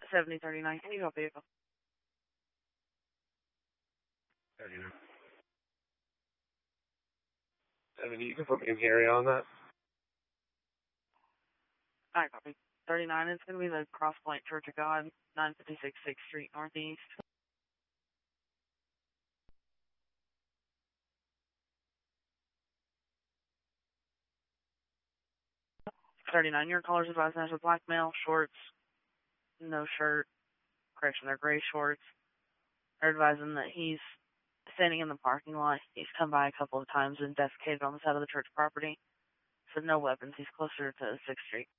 7039. Can you go vehicle? 39. 70, you can put me in the area on that. I copy. 39 is going to be the Cross Point Church of God, 956 6th Street Northeast. 39, your caller's advised has a black male, shorts, no shirt, correction, they're gray shorts. They're advising that he's standing in the parking lot. He's come by a couple of times and defecated on the side of the church property. So no weapons. He's closer to 6th Street.